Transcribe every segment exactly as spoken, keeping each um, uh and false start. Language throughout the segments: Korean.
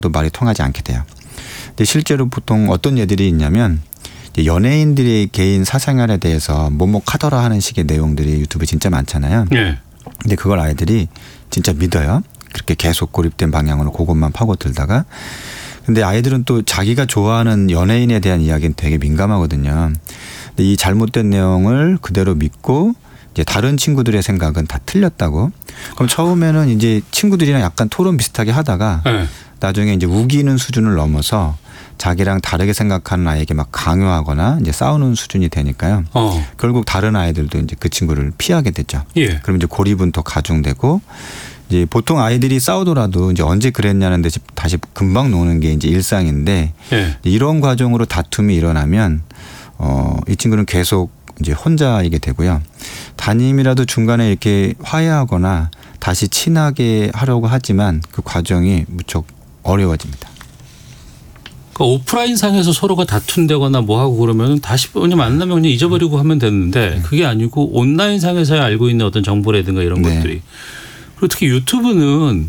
말이 통하지 않게 돼요. 근데 실제로 보통 어떤 예들이 있냐면 연예인들의 개인 사생활에 대해서 뭐뭐하더라 하는 식의 내용들이 유튜브에 진짜 많잖아요. 네. 근데 그걸 아이들이 진짜 믿어요. 그렇게 계속 고립된 방향으로 그것만 파고들다가. 근데 아이들은 또 자기가 좋아하는 연예인에 대한 이야기는 되게 민감하거든요. 근데 이 잘못된 내용을 그대로 믿고 이제 다른 친구들의 생각은 다 틀렸다고. 그럼 처음에는 이제 친구들이랑 약간 토론 비슷하게 하다가 네. 나중에 이제 우기는 수준을 넘어서 자기랑 다르게 생각하는 아이에게 막 강요하거나 이제 싸우는 수준이 되니까요. 어. 결국 다른 아이들도 이제 그 친구를 피하게 되죠. 예. 그럼 이제 고립은 더 가중되고 이제 보통 아이들이 싸우더라도 이제 언제 그랬냐는 듯이 다시 금방 노는 게 이제 일상인데 예. 이런 과정으로 다툼이 일어나면 어, 이 친구는 계속 이제 혼자이게 되고요. 담임이라도 중간에 이렇게 화해하거나 다시 친하게 하려고 하지만 그 과정이 무척 어려워집니다. 그러니까 오프라인 상에서 서로가 다툰다거나 뭐 하고 그러면 다시 그냥 만나면 그냥 잊어버리고 하면 되는데 그게 아니고 온라인 상에서 알고 있는 어떤 정보라든가 이런 네. 것들이 그리고 특히 유튜브는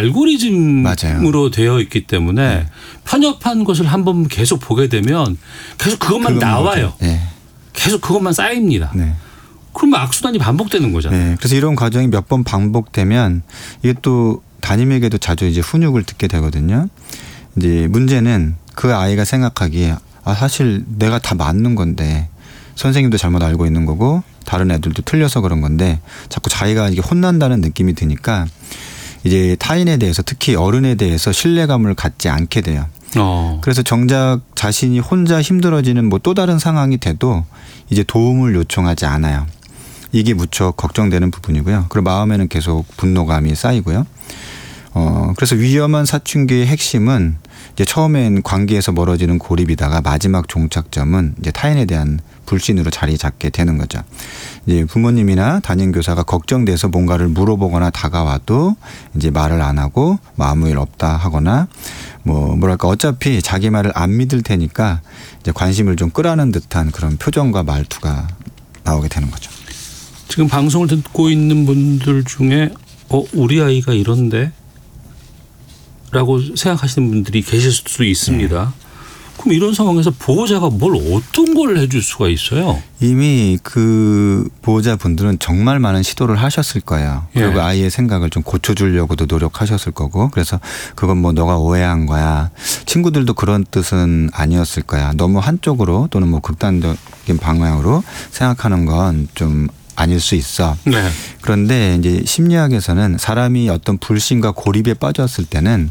알고리즘으로 맞아요. 되어 있기 때문에 네. 편협한 것을 한번 계속 보게 되면 계속 그것만 나와요. 네. 계속 그것만 쌓입니다. 네. 그러면 악순환이 반복되는 거잖아요. 네. 그래서 이런 과정이 몇 번 반복되면 이게 또 담임에게도 자주 이제 훈육을 듣게 되거든요. 이제 문제는 그 아이가 생각하기에 아 사실 내가 다 맞는 건데 선생님도 잘못 알고 있는 거고 다른 애들도 틀려서 그런 건데 자꾸 자기가 이게 혼난다는 느낌이 드니까 이제 타인에 대해서 특히 어른에 대해서 신뢰감을 갖지 않게 돼요. 어. 그래서 정작 자신이 혼자 힘들어지는 뭐 또 다른 상황이 돼도 이제 도움을 요청하지 않아요. 이게 무척 걱정되는 부분이고요. 그리고 마음에는 계속 분노감이 쌓이고요. 어, 그래서 위험한 사춘기의 핵심은 이제 처음엔 관계에서 멀어지는 고립이다가 마지막 종착점은 이제 타인에 대한 불신으로 자리 잡게 되는 거죠. 이제 부모님이나 담임 교사가 걱정돼서 뭔가를 물어보거나 다가와도 이제 말을 안 하고 뭐 아무 일 없다 하거나 뭐 뭐랄까 어차피 자기 말을 안 믿을 테니까 이제 관심을 좀 끌어안는 듯한 그런 표정과 말투가 나오게 되는 거죠. 지금 방송을 듣고 있는 분들 중에 어 우리 아이가 이런데? 라고 생각하시는 분들이 계실 수도 있습니다. 네. 그럼 이런 상황에서 보호자가 뭘 어떤 걸 해줄 수가 있어요? 이미 그 보호자분들은 정말 많은 시도를 하셨을 거예요. 그리고 예. 아이의 생각을 좀 고쳐주려고도 노력하셨을 거고 그래서 그건 뭐 너가 오해한 거야. 친구들도 그런 뜻은 아니었을 거야. 너무 한쪽으로 또는 뭐 극단적인 방향으로 생각하는 건 좀 아닐 수 있어. 네. 그런데 이제 심리학에서는 사람이 어떤 불신과 고립에 빠졌을 때는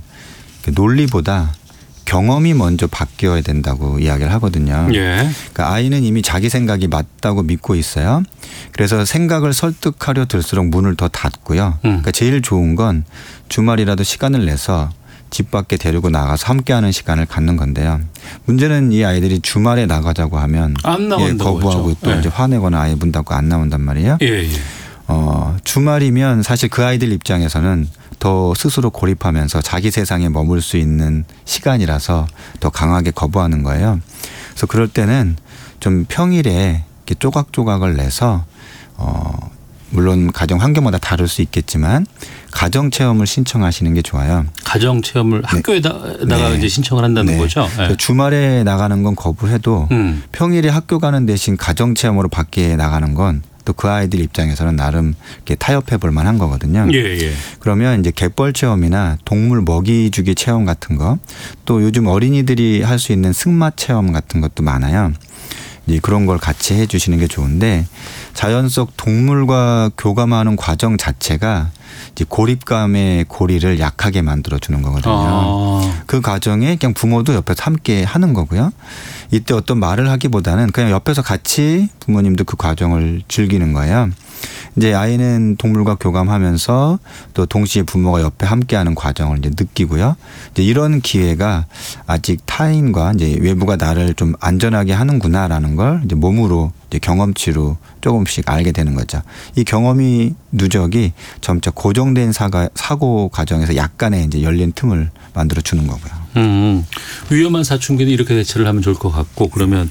논리보다 경험이 먼저 바뀌어야 된다고 이야기를 하거든요. 예. 그러니까 아이는 이미 자기 생각이 맞다고 믿고 있어요. 그래서 생각을 설득하려 들수록 문을 더 닫고요. 음. 그러니까 제일 좋은 건 주말이라도 시간을 내서 집 밖에 데리고 나가서 함께하는 시간을 갖는 건데요. 문제는 이 아이들이 주말에 나가자고 하면 안 예, 거부하고 그렇죠. 또 예. 이제 화내거나 아예 문 닫고 안 나온단 말이에요. 예, 예. 어, 주말이면 사실 그 아이들 입장에서는 더 스스로 고립하면서 자기 세상에 머물 수 있는 시간이라서 더 강하게 거부하는 거예요. 그래서 그럴 때는 좀 평일에 이렇게 조각조각을 내서 어, 물론 가정 환경마다 다를 수 있겠지만 가정 체험을 신청하시는 게 좋아요. 가정 체험을 네. 학교에다가 네. 이제 신청을 한다는 네. 거죠. 네. 주말에 나가는 건 거부해도 음. 평일에 학교 가는 대신 가정 체험으로 밖에 나가는 건 또 그 아이들 입장에서는 나름 이렇게 타협해 볼 만한 거거든요. 예, 예. 그러면 이제 갯벌 체험이나 동물 먹이 주기 체험 같은 거 또 요즘 어린이들이 할 수 있는 승마 체험 같은 것도 많아요. 이제 그런 걸 같이 해 주시는 게 좋은데 자연 속 동물과 교감하는 과정 자체가 이제 고립감의 고리를 약하게 만들어 주는 거거든요. 아. 그 과정에 그냥 부모도 옆에서 함께 하는 거고요. 이때 어떤 말을 하기보다는 그냥 옆에서 같이 부모님도 그 과정을 즐기는 거예요. 이제 아이는 동물과 교감하면서 또 동시에 부모가 옆에 함께하는 과정을 이제 느끼고요. 이제 이런 기회가 아직 타인과 이제 외부가 나를 좀 안전하게 하는구나라는 걸 이제 몸으로 이제 경험치로 조금씩 알게 되는 거죠. 이 경험이 누적이 점차 고정된 사가, 사고 과정에서 약간의 이제 열린 틈을 만들어 주는 거고요. 음, 위험한 사춘기는 이렇게 대처를 하면 좋을 것 같고 그러면.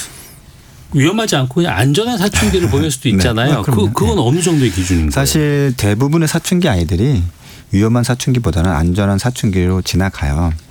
위험하지 않고 그냥 안전한 사춘기를 보낼 수도 있잖아요. 네. 그, 그건 네. 어느 정도의 기준인가요? 사실 대부분의 사춘기 아이들이 위험한 사춘기보다는 안전한 사춘기로 지나가요.